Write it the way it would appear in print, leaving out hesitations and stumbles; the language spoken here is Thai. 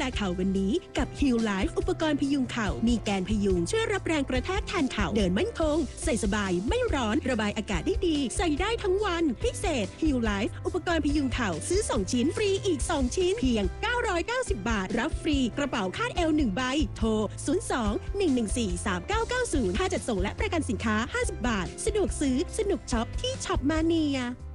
เข่าวันนี้กับ Heal Life อุปกรณ์พยุงเข่ามีแกนพยุงช่วยรับแรงกระแทกแทนเข่าเดินมั่นคงใส่สบายไม่ร้อนระบายอากาศได้ดีใส่ได้ทั้งวันพิเศษ Heal Life อุปกรณ์พยุงเข่าซื้อ2ชิ้นฟรีอีก2ชิ้นเพียง990 บาทรับฟรีกระเป๋าคาดเอว1ใบโทร02-114-3990ค่าจัดส่งและประกันสินค้า50 บาทสะดวกซื้อสนุกช็อปที่ช็อปมาเนีย